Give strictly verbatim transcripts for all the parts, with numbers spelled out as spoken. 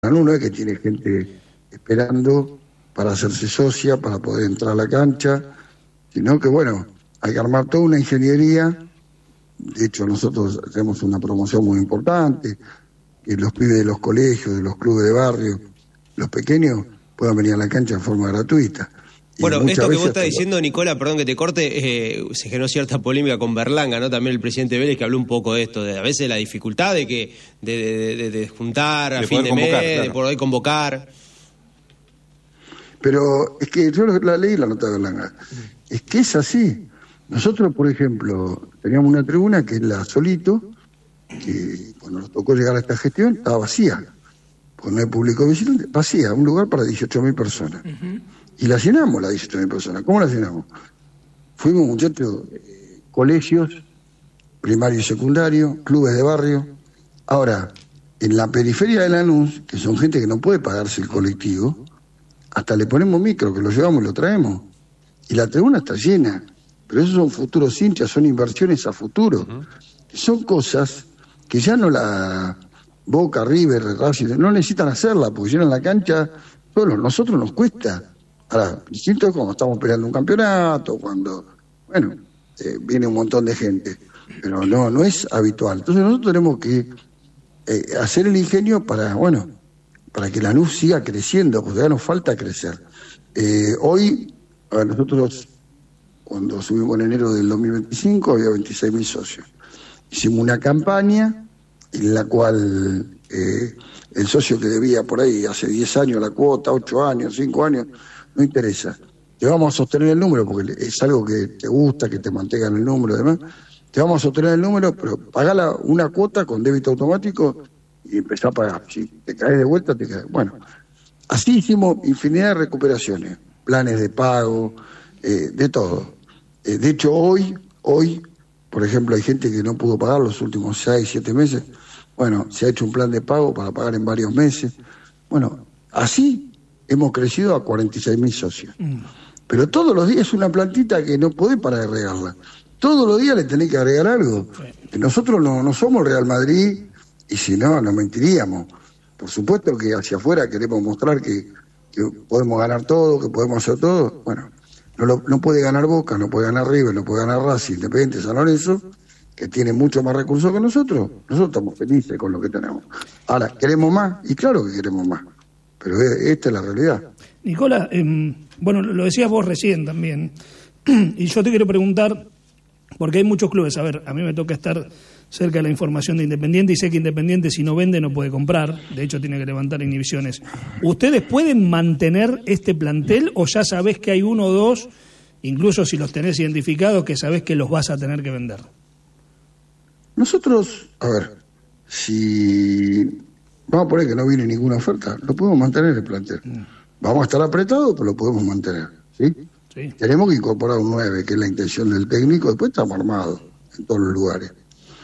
Lanús no es que tiene gente esperando para hacerse socia, para poder entrar a la cancha, sino que, bueno, hay que armar toda una ingeniería. De hecho, nosotros hacemos una promoción muy importante, que los pibes de los colegios, de los clubes de barrio, los pequeños, puedan venir a la cancha de forma gratuita. Y bueno, esto que vos estás hasta... diciendo, Nicola, perdón que te corte, eh, se generó cierta polémica con Berlanga, ¿no? También el presidente Vélez, que habló un poco de esto, de a veces la dificultad de que de, de, de, de juntar a de fin de convocar, mes, claro. de poder convocar. Pero es que yo la leí la nota de Berlanga. Es que es así. Nosotros, por ejemplo, teníamos una tribuna que es la Solito, que cuando nos tocó llegar a esta gestión estaba vacía, porque no hay público visitante, vacía, un lugar para dieciocho mil personas. Uh-huh. Y la llenamos, las dieciocho mil personas. ¿Cómo la llenamos? Fuimos, muchachos, eh, colegios, primario y secundario, clubes de barrio. Ahora, en la periferia de Lanús, que son gente que no puede pagarse el colectivo, hasta le ponemos micro, que lo llevamos y lo traemos. Y la tribuna está llena. Pero esos son futuros hinchas, son inversiones a futuro. Uh-huh. Son cosas que ya no la Boca, River, Racing, no necesitan hacerla, porque llenan la cancha solos. Nosotros nos cuesta. Ahora, distinto es cuando estamos peleando un campeonato, cuando, bueno, eh, viene un montón de gente. Pero no, no es habitual. Entonces nosotros tenemos que eh, hacer el ingenio para, bueno, para que Lanús siga creciendo, porque ya nos falta crecer. Eh, hoy, a ver, nosotros, cuando subimos en enero del dos mil veinticinco, había veintiséis mil socios. Hicimos una campaña en la cual eh, el socio que debía por ahí hace diez años la cuota, ocho años, cinco años, no interesa. Te vamos a sostener el número, porque es algo que te gusta, que te mantengan el número y demás. Te vamos a sostener el número, pero pagala una cuota con débito automático y empezá a pagar. Si te caes de vuelta, te caes. Bueno, así hicimos infinidad de recuperaciones, planes de pago, eh, de todo. Eh, de hecho, hoy, hoy, por ejemplo, hay gente que no pudo pagar los últimos seis, siete meses. Bueno, se ha hecho un plan de pago para pagar en varios meses. Bueno, así hemos crecido a cuarenta y seis mil socios. Mm. Pero todos los días es una plantita que no podés parar de regarla. Todos los días le tenés que agregar algo. Sí. Nosotros no, no somos Real Madrid, y si no, nos mentiríamos. Por supuesto que hacia afuera queremos mostrar que, que podemos ganar todo, que podemos hacer todo. Bueno, no, lo, no puede ganar Boca, no puede ganar River, no puede ganar Racing, Independiente, San Lorenzo, que tiene mucho más recursos que nosotros. Nosotros estamos felices con lo que tenemos. Ahora, ¿queremos más? Y claro que queremos más. Pero esta es la realidad. Nicola, eh, bueno, lo decías vos recién también, y yo te quiero preguntar, porque hay muchos clubes, a ver, a mí me toca estar cerca de la información de Independiente, y sé que Independiente si no vende no puede comprar, de hecho tiene que levantar inhibiciones. ¿Ustedes pueden mantener este plantel o ya sabés que hay uno o dos, incluso si los tenés identificados, que sabés que los vas a tener que vender? Nosotros, a ver, si vamos a poner que no viene ninguna oferta, lo podemos mantener el plantel. Mm. Vamos a estar apretados, pero lo podemos mantener, ¿sí? Sí. Tenemos que incorporar un nueve, que es la intención del técnico, después estamos armados en todos los lugares.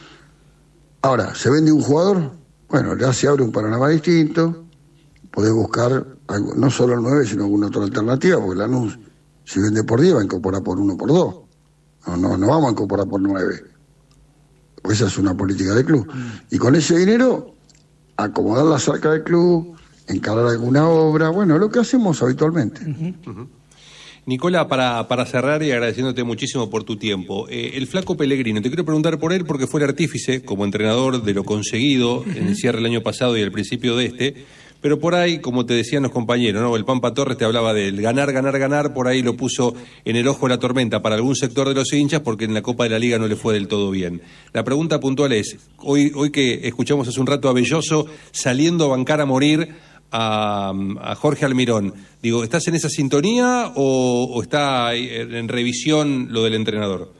Ahora, ¿se vende un jugador? Bueno, ya se abre un panorama distinto, podés buscar algo, no solo el nueve, sino alguna otra alternativa, porque Lanús, si vende por diez, va a incorporar por uno por dos. No, no, no vamos a incorporar por nueve. Pues esa es una política del club. Mm. Y con ese dinero, acomodar la cerca del club, encarar alguna obra, bueno, lo que hacemos habitualmente. Uh-huh. Uh-huh. Nicola, para, para cerrar y agradeciéndote muchísimo por tu tiempo, eh, el Flaco Pellegrino, te quiero preguntar por él porque fue el artífice como entrenador de lo conseguido en el cierre del año pasado y el principio de este, pero por ahí, como te decían los compañeros, ¿no? El Pampa Torres te hablaba del ganar, ganar, ganar, por ahí lo puso en el ojo de la tormenta para algún sector de los hinchas porque en la Copa de la Liga no le fue del todo bien. La pregunta puntual es, hoy, hoy que escuchamos hace un rato a Belloso saliendo a bancar a morir A, a Jorge Almirón, digo, ¿estás en esa sintonía o, o está en revisión lo del entrenador?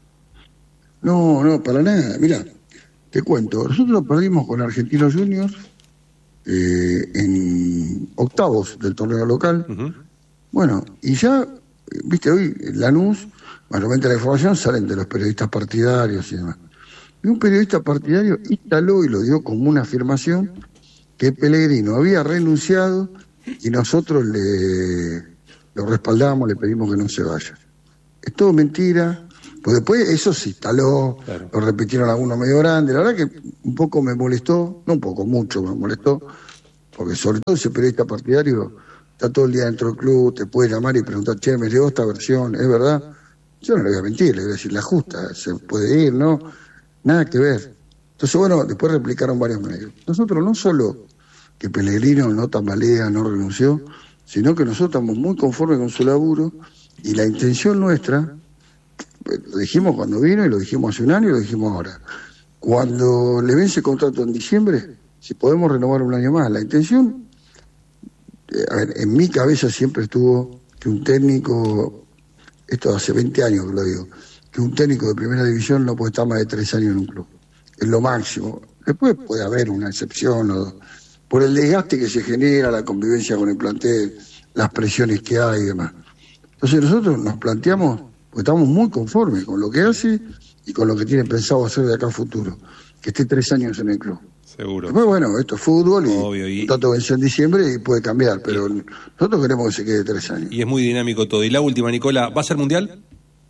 No, no, para nada. Mirá, te cuento, nosotros perdimos con Argentinos Juniors eh, en octavos del torneo local. Uh-huh. Bueno, y ya, viste, hoy Lanús, mayormente la información salen de los periodistas partidarios y demás. Y un periodista partidario instaló y lo dio como una afirmación que Pellegrino había renunciado y nosotros le lo respaldamos, le pedimos que no se vaya. Es todo mentira, pues después eso se instaló, claro. Lo repitieron algunos medio grandes, la verdad que un poco me molestó, no un poco, mucho me molestó, porque sobre todo ese periodista partidario está todo el día dentro del club, te puede llamar y preguntar, che, me llegó esta versión, ¿es verdad? Yo no le voy a mentir, le voy a decir la justa, se puede ir, ¿no? Nada que ver. Entonces, bueno, después replicaron varios medios. Nosotros no solo que Pellegrino no tambalea, no renunció, sino que nosotros estamos muy conformes con su laburo y la intención nuestra, lo dijimos cuando vino y lo dijimos hace un año y lo dijimos ahora, cuando le vence el contrato en diciembre, si podemos renovar un año más, la intención, eh, a ver, en mi cabeza siempre estuvo que un técnico, esto hace veinte años que lo digo, que un técnico de primera división no puede estar más de tres años en un club, es lo máximo. Después puede haber una excepción o dos, por el desgaste que se genera, la convivencia con el plantel, las presiones que hay y demás. Entonces nosotros nos planteamos, porque estamos muy conformes con lo que hace y con lo que tiene pensado hacer de acá a futuro, que esté tres años en el club. Seguro. Después, bueno, esto es fútbol y, obvio, y tanto venció en diciembre y puede cambiar, pero y, nosotros queremos que se quede tres años. Y es muy dinámico todo. Y la última, Nicola, ¿va a ser mundial?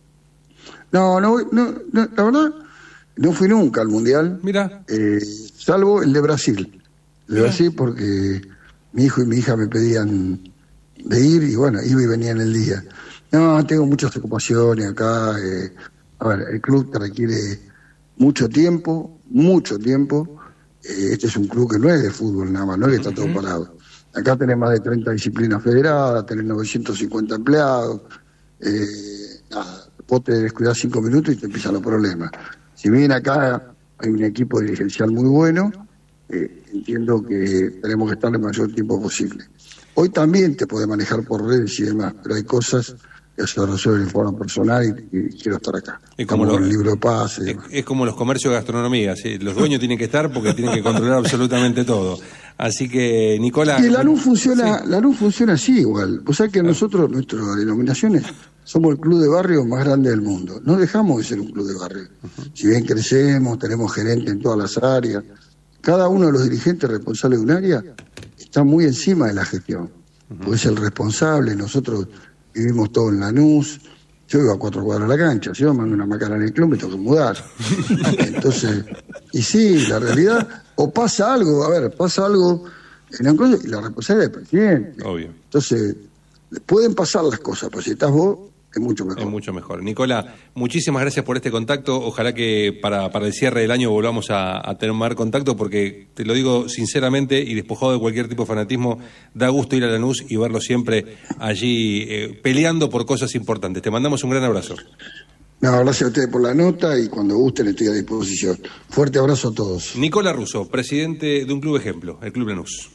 No, no, no, no la verdad, no fui nunca al mundial. Mira. Eh, salvo el de Brasil. El de Mirá. Brasil porque mi hijo y mi hija me pedían de ir y bueno, iba y venía en el día. No, tengo muchas ocupaciones acá. Eh, a ver, el club te requiere mucho tiempo, mucho tiempo. Eh, este es un club que no es de fútbol nada más, no es que está todo parado. Acá tenés más de treinta disciplinas federadas, tenés novecientos cincuenta empleados. Eh, nada, vos te descuidás cinco minutos y te empiezan los problemas. Si bien acá hay un equipo dirigencial muy bueno, eh, entiendo que tenemos que estar el mayor tiempo posible. Hoy también te podés manejar por redes y demás, pero hay cosas que se resuelven de forma personal y, y quiero estar acá. Es como, como lo, el libro de paz. Es, es como los comercios de gastronomía, ¿sí? Los dueños tienen que estar porque tienen que controlar absolutamente todo. Así que, Nicola... Y la luz funciona, sí. la luz funciona así igual. Vos sabés que claro. Nosotros, nuestras denominaciones, somos el club de barrio más grande del mundo. No dejamos de ser un club de barrio. Uh-huh. Si bien crecemos, tenemos gerentes en todas las áreas, cada uno de los dirigentes responsables de un área está muy encima de la gestión. Uh-huh. Porque es el responsable, nosotros vivimos todo en Lanús, yo vivo a cuatro cuadras de la cancha, si yo mando una macana en el club me tengo que mudar. Entonces, y sí, la realidad, o pasa algo, a ver, pasa algo en la cosa y la responsabilidad del presidente. Obvio. Entonces, pueden pasar las cosas, pero si estás vos, es mucho mejor. Es mucho mejor. Nicola, muchísimas gracias por este contacto. Ojalá que para, para el cierre del año volvamos a, a tener más contacto, porque te lo digo sinceramente y despojado de cualquier tipo de fanatismo, da gusto ir a Lanús y verlo siempre allí eh, peleando por cosas importantes. Te mandamos un gran abrazo. No, gracias a ustedes por la nota y cuando gusten estoy a disposición. Fuerte abrazo a todos. Nicola Russo, presidente de un club ejemplo, el Club Lanús.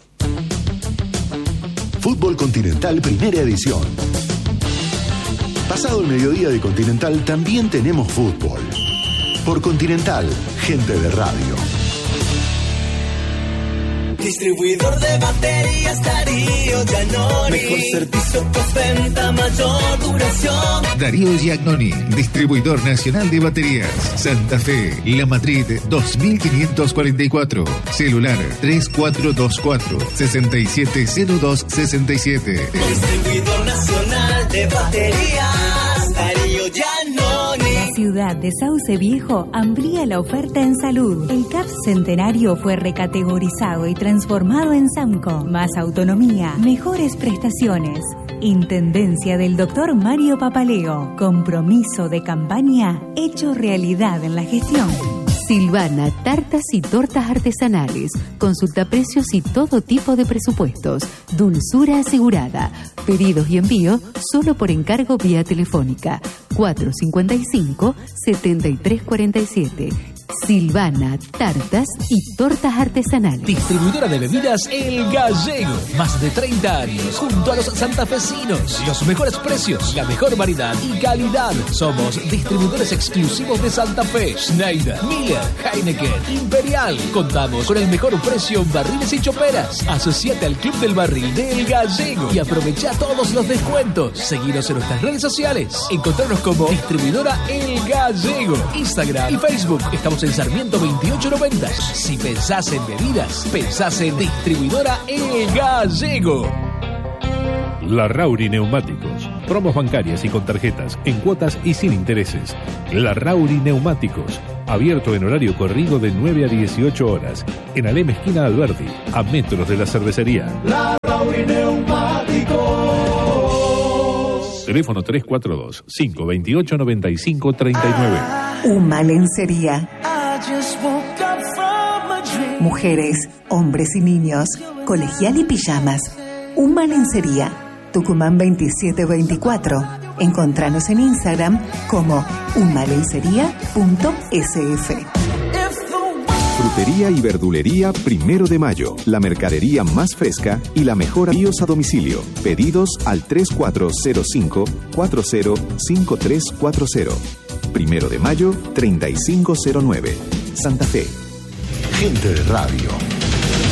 Fútbol Continental, primera edición. Pasado el mediodía de Continental también tenemos fútbol. Por Continental, gente de radio. Distribuidor de baterías Darío Giannoni. Mejor servicio, postventa, mayor duración. Darío Giannoni, distribuidor nacional de baterías. Santa Fe, La Madrid dos mil quinientos cuarenta y cuatro. Celular tres cuatro dos cuatro, seis siete cero dos seis siete. Distribuidor nacional de baterías Darío Giannoni. La ciudad de Sauce Viejo amplía la oferta en salud. El C A P Centenario fue recategorizado y transformado en SAMCO. Más autonomía, mejores prestaciones. Intendencia del doctor Mario Papaleo. Compromiso de campaña hecho realidad en la gestión. Silvana, tartas y tortas artesanales. Consulta precios y todo tipo de presupuestos. Dulzura asegurada. Pedidos y envío solo por encargo vía telefónica. cuatro cinco cinco, siete tres cuatro siete. Silvana, tartas y tortas artesanales. Distribuidora de bebidas El Gallego. Más de treinta años junto a los santafesinos. Los mejores precios, la mejor variedad y calidad. Somos distribuidores exclusivos de Santa Fe. Schneider, Miller, Heineken, Imperial. Contamos con el mejor precio en barriles y choperas. Asociate al Club del Barril de El Gallego y aprovecha todos los descuentos. Seguinos en nuestras redes sociales. Encontrarnos como Distribuidora El Gallego. Instagram y Facebook. Estamos en Sarmiento veintiocho noventa. Si pensás en bebidas, pensás en Distribuidora El Gallego. Larrauri Neumáticos. Promos bancarias y con tarjetas, en cuotas y sin intereses. Larrauri Neumáticos. Abierto en horario corrido de nueve a dieciocho horas. En Alem esquina Alberti, a metros de la cervecería. Larrauri Neumáticos. Teléfono tres cuatro dos, cinco dos ocho, nueve cinco tres nueve. Uma lencería. Mujeres, hombres y niños, colegial y pijamas. Uma lencería. Tucumán veintisiete veinticuatro. Encontranos en Instagram como umalencería punto s f. Frutería y verdulería Primero de Mayo. La mercadería más fresca y la mejor envíos a domicilio. Pedidos al tres cuatro cero cinco, cuatro cero cinco tres cuatro cero. Primero de Mayo, treinta y cinco cero nueve. Santa Fe. Gente de radio.